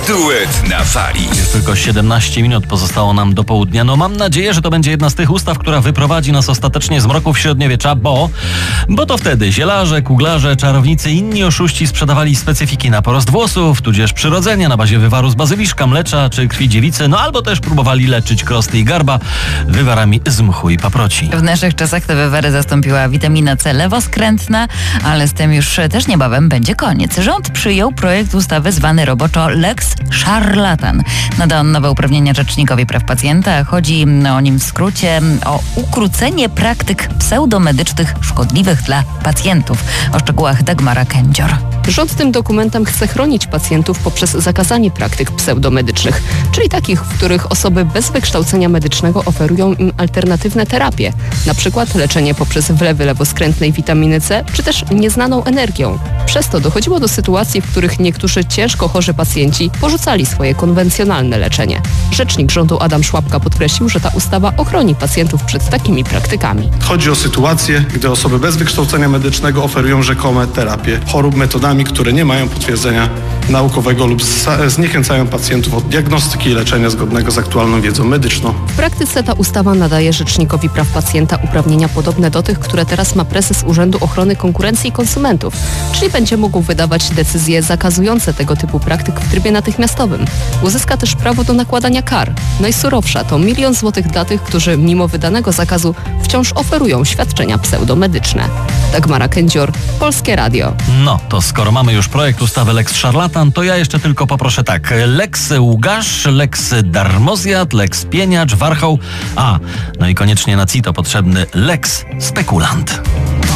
Duet na fali. Już tylko 17 minut pozostało nam do południa. No mam nadzieję, że to będzie jedna z tych ustaw, która wyprowadzi nas ostatecznie z mroków średniowiecza, bo to wtedy zielarze, kuglarze, czarownicy i inni oszuści sprzedawali specyfiki na porost włosów, tudzież przyrodzenia na bazie wywaru z bazyliszka, mlecza czy krwi dziewicy, no albo też próbowali leczyć krosty i garba wywarami z mchu i paproci. W naszych czasach te wywary zastąpiła witamina C lewoskrętna, ale z tym już też niebawem będzie koniec. Rząd przyjął projekt ustawy zwany roboczo Lex Szarlatan. Nada on nowe uprawnienia Rzecznikowi Praw Pacjenta. Chodzi o nim w skrócie o ukrócenie praktyk pseudomedycznych szkodliwych dla pacjentów. O szczegółach Dagmara Kędzior. Rząd tym dokumentem chce chronić pacjentów poprzez zakazanie praktyk pseudomedycznych, czyli takich, w których osoby bez wykształcenia medycznego oferują im alternatywne terapie, na przykład leczenie poprzez wlewy lewoskrętnej witaminy C, czy też nieznaną energią. Przez to dochodziło do sytuacji, w których niektórzy ciężko chorzy pacjenci porzucali swoje konwencjonalne leczenie. Rzecznik rządu Adam Szłapka podkreślił, że ta ustawa ochroni pacjentów przed takimi praktykami. Chodzi o sytuacje, gdy osoby bez wykształcenia medycznego oferują rzekome terapie chorób metodami, które nie mają potwierdzenia naukowego lub zniechęcają pacjentów od diagnostyki i leczenia zgodnego z aktualną wiedzą medyczną. W praktyce ta ustawa nadaje Rzecznikowi Praw Pacjenta uprawnienia podobne do tych, które teraz ma prezes Urzędu Ochrony Konkurencji i Konsumentów, czyli będzie mógł wydawać decyzje zakazujące tego typu praktyk w trybie natychmiastowym. Uzyska też prawo do nakładania kar. Najsurowsza to 1 000 000 złotych dla tych, którzy mimo wydanego zakazu wciąż oferują świadczenia pseudomedyczne. Dagmara Kędzior, Polskie Radio. No, to skoro mamy już projekt ustawy Lex Szarlatan, to ja jeszcze tylko poproszę tak. Lex Łgarz, Lex Darmozjad, Lex Pieniacz, Warchoł, no i koniecznie na CITO potrzebny Lex Spekulant.